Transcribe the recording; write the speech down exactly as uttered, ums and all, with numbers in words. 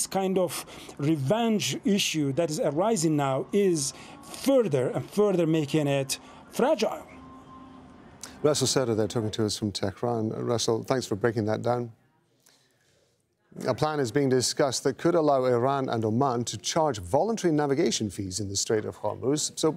kind of revenge issue that is arising now is further and further making it fragile. Russell Serra there talking to us from Tehran. Uh, Russell, thanks for breaking that down. A plan is being discussed that could allow Iran and Oman to charge voluntary navigation fees in the Strait of Hormuz. So